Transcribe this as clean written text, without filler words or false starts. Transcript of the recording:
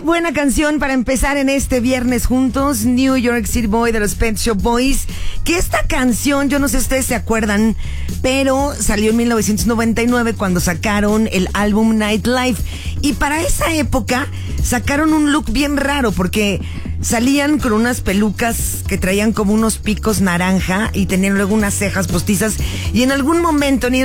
buena canción para empezar en este viernes juntos. New York City Boy de los Pet Shop Boys. Que esta canción, yo no sé si ustedes se acuerdan, pero salió en 1999 cuando sacaron el álbum Nightlife. Y para esa época sacaron un look bien raro porque salían con unas pelucas que traían como unos picos naranja y tenían luego unas cejas postizas. Y en algún momento